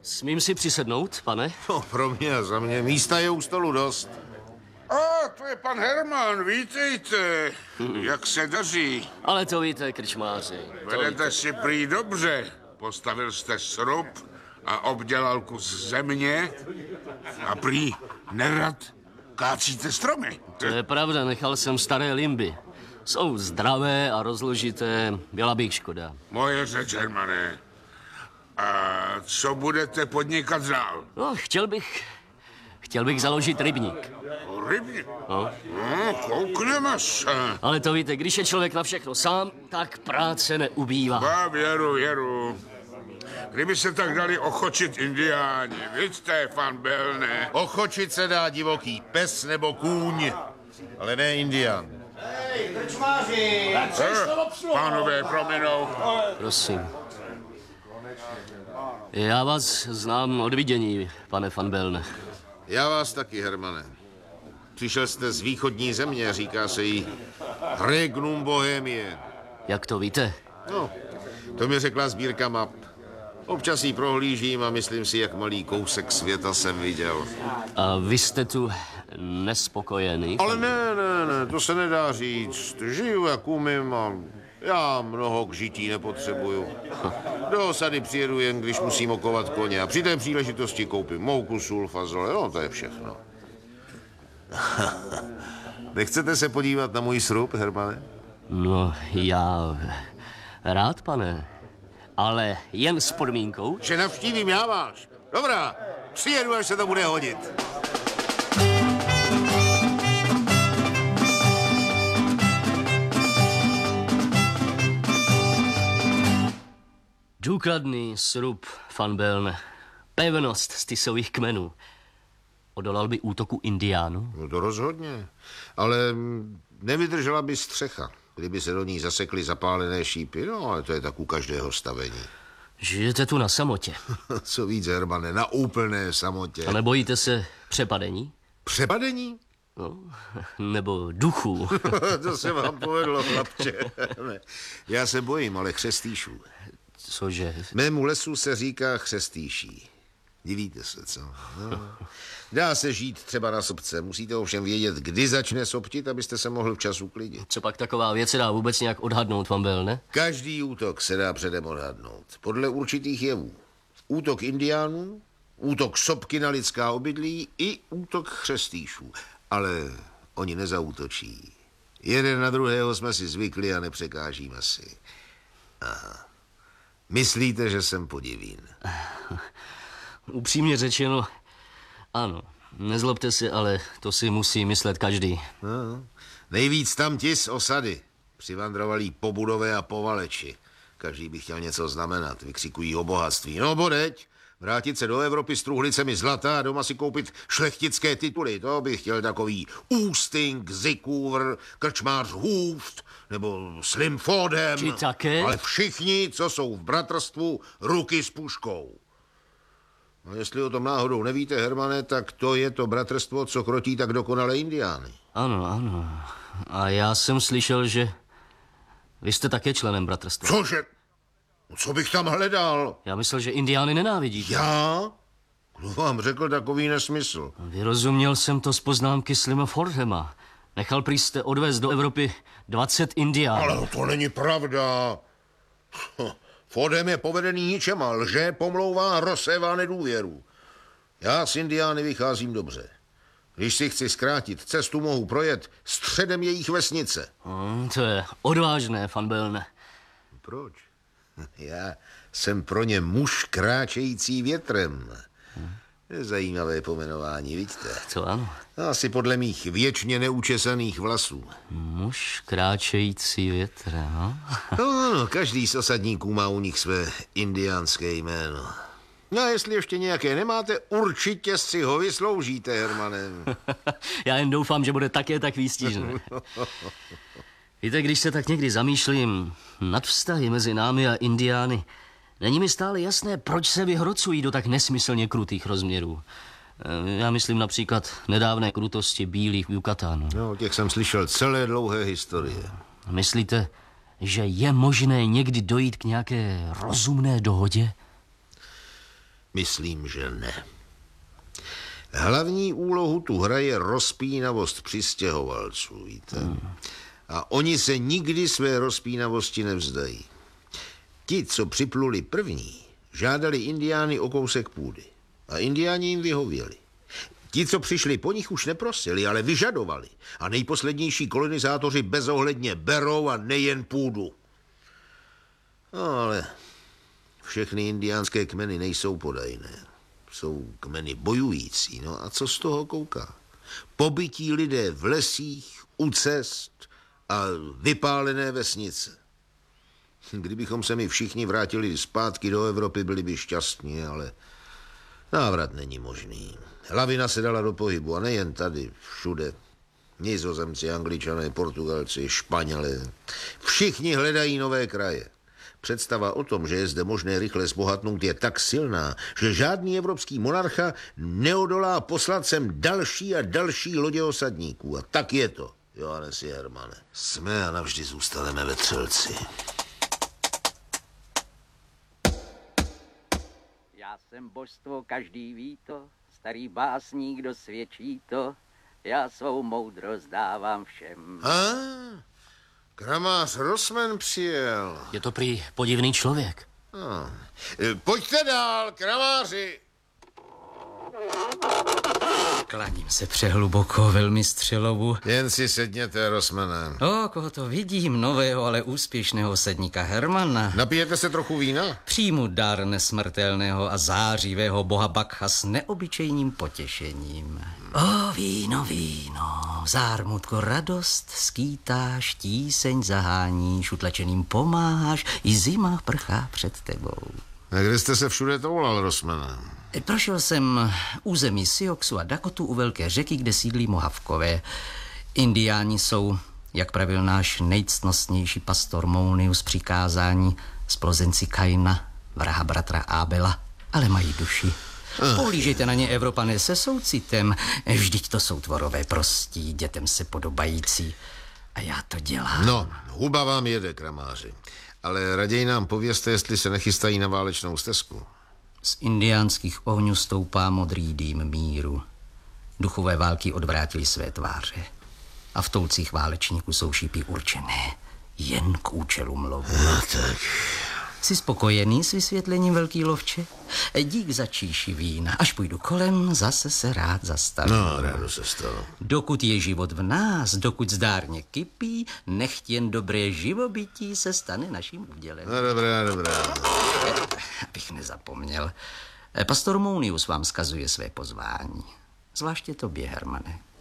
Smím si přisednout, pane? No, pro mě a za mě. Místa je u stolu dost. A, to je pan Herman, vítejte. Jak se daří? Ale to víte, krčmáři. Vedete si prý dobře. Postavil jste srub a obdělal kus země a prý nerad kácíte stromy. To je pravda, nechal jsem staré limby. Jsou zdravé a rozložité, byla bych škoda. Moje řeč, Hermane. A co budete podnikat dál? No, chtěl bych založit rybník. Rybník? No. No, koukneme se. Ale to víte, když je člověk na všechno sám, tak práce neubývá. Ba, věru. Kdyby se tak dali ochočit indiáni, vidíte, pan Belne. Ochočit se dá divoký pes nebo kůň, ale ne indián. Pánové, prominou. Prosím. Já vás znám od vidění, pane van Belne. Já vás taky, Hermane. Přišel jste z východní země, říká se jí Regnum Bohemie. Jak to víte? No, to mi řekla sbírka map. Občas jí prohlížím a myslím si, jak malý kousek světa jsem viděl. A vy jste tu nespokojený? Ale ne, to se nedá říct. Žiju, jak umím a já mnoho k žití nepotřebuju. Do osady přijedu jen, když musím okovat koně a při té příležitosti koupím mouku, sůl, fazole, no to je všechno. Nechcete se podívat na můj srub, Hermane? No, já rád, pane. Ale jen s podmínkou. Že navštívím já váš. Dobrá, přijedu, až se to bude hodit. Důkladný srub, van Belne. Pevnost stisových kmenů. Odolal by útoku indiánů? No to rozhodně. Ale nevydržela by střecha, kdyby se do ní zasekly zapálené šípy. No, ale to je tak u každého stavení. Žijete tu na samotě. Co víc, Hermane, na úplné samotě. A nebojíte se přepadení? Přepadení? No, nebo duchů. To se vám povedlo, chlapče. Já se bojím, ale chřestýšů. Cože? Mému lesu se říká chřestýší. Divíte se, co? No. Dá se žít třeba na sopce. Musíte ovšem vědět, kdy začne soptit, abyste se mohl včas uklidit. Co pak taková věc se dá vůbec nějak odhadnout, van Belne? Každý útok se dá předem odhadnout. Podle určitých jevů. Útok indiánů, útok sopky na lidská obydlí i útok chřestýšů. Ale oni nezaútočí. Jeden na druhého jsme si zvykli a nepřekážíme si. Aha. Myslíte, že jsem podivín? Upřímně řečeno, ano. Nezlobte se, ale to si musí myslet každý. No. Nejvíc tam ti z osady. Přivandrovali po budové a po valeči. Každý by chtěl něco znamenat. Vykřikují o bohatství. No bodeď, vrátit se do Evropy s truhlicemi zlata a doma si koupit šlechtické tituly. To bych chtěl takový Ústing, Zikůvr, krčmář Hůft nebo Slim Fordham. Či také? Ale všichni, co jsou v bratrstvu, ruky s puškou. No, jestli o tom náhodou nevíte, Hermane, tak to je to bratrstvo, co krotí tak dokonale indiány. Ano. A já jsem slyšel, že vy jste také členem bratrstva. Cože? Co bych tam hledal? Já myslel, že indiány nenávidíte. Já? Kdo vám řekl takový nesmysl? Vyrozuměl jsem to z poznámky Slima Fordhama. Nechal prý jste odvést do Evropy 20 indiánů. Ale to není pravda. Fordham je povedený ničema, lže, pomlouvá, rozsévá nedůvěru. Já s indiány vycházím dobře. Když si chci zkrátit cestu, mohu projet středem jejich vesnice. To je odvážné, van Belne. Proč? Já jsem pro ně muž kráčející větrem. Je zajímavé pomenování, vidíte? To ano. Asi podle mých věčně neučesaných vlasů. Muž kráčející větrem, no? No, každý z osadníků má u nich své indiánské jméno. No a jestli ještě nějaké nemáte, určitě si ho vysloužíte, Hermane. Já jen doufám, že bude také tak výstižné. Víte, když se tak někdy zamýšlím nad vztahy mezi námi a indiány, není mi stále jasné, proč se vyhrocují do tak nesmyslně krutých rozměrů. Já myslím například nedávné krutosti bílých v Yucatánu. No, o těch jsem slyšel celé dlouhé historie. Myslíte, že je možné někdy dojít k nějaké rozumné dohodě? Myslím, že ne. Hlavní úlohu tu hraje rozpínavost přistěhovalců, víte? A oni se nikdy své rozpínavosti nevzdají. Ti, co připluli první, žádali indiány o kousek půdy. A indiáni jim vyhověli. Ti, co přišli po nich, už neprosili, ale vyžadovali. A nejposlednější kolonizátoři bezohledně berou a nejen půdu. No ale všechny indiánské kmeny nejsou podajné. Jsou kmeny bojující, no a co z toho kouká? Pobytí lidé v lesích, u cest a vypálené vesnice. Kdybychom se my všichni vrátili zpátky do Evropy, byli by šťastní, ale návrat není možný. Lavina se dala do pohybu a nejen tady, všude. Nizozemci, Angličané, Portugalci, Španělé. Všichni hledají nové kraje. Představa o tom, že je zde možné rychle zbohatnout, je tak silná, že žádný evropský monarcha neodolá poslat sem další a další lodě osadníků. A tak je to, Johannesi Hermane. Jsme a navždy zůstaneme vetřelci. Já jsem božstvo, každý ví to, starý básník dosvědčí to, já svou moudrost dávám všem. Kramář Rossmann přijel. Je to prý podivný člověk. Pojďte dál, kramáři. Klaním se přehluboko, velmistřelovu. Jen si sedněte, Rossmane. Koho to vidím, nového, ale úspěšného sedníka Hermana. Napijete se trochu vína? Přijmu dar nesmrtelného a zářivého boha Bakha s neobyčejným potěšením. Víno, zármutko, radost skýtáš, tíseň zaháníš, utlačeným pomáháš, i zima prchá před tebou. A kde jste se všude toulal, Rossmane? Prošel jsem území Sioxu a Dakotu u velké řeky, kde sídlí Mohavkové. Indiáni jsou, jak pravil náš nejctnostnější pastor Mounius přikázání, splozenci Kaina, vraha bratra Ábela, ale mají duši. Pohlížejte na ně, Evropané, se soucitem. Vždyť to jsou tvorové prostí, dětem se podobající. A já to dělám. No, huba vám jede, kramáři. Ale raději nám povězte, jestli se nechystají na válečnou stezku. Z indiánských ohňů stoupá modrý dým míru. Duchové války odvrátily své tváře. A v toucích válečníků jsou šípy určené jen k účelům lovu. No tak. Jsi spokojený s vysvětlením, velký lovče? Dík za číši vína. Až půjdu kolem, zase se rád zastavím. No, rádo se stalo. Dokud je život v nás, dokud zdárně kypí, nechť jen dobré živobytí se stane naším údělem. No, dobrá. Abych nezapomněl. Pastor Mounius vám skazuje své pozvání. Zvláště tobě, Hermane.